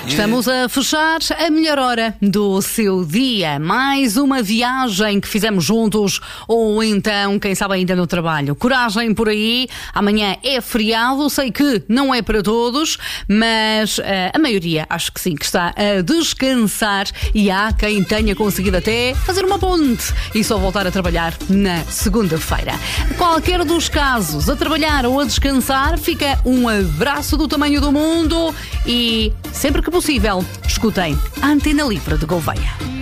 Estamos a fechar a melhor hora do seu dia. Mais uma viagem que fizemos juntos, ou então, quem sabe, ainda no trabalho. Coragem por aí. Amanhã é feriado. Sei que não é para todos, mas a maioria, acho que sim, que está a descansar, e há quem tenha conseguido até fazer uma ponte e só voltar a trabalhar na segunda-feira. Qualquer dos casos, a trabalhar ou a descansar, fica um abraço do tamanho do mundo e, sempre que possível, escutem a Antena Livre de Gouveia.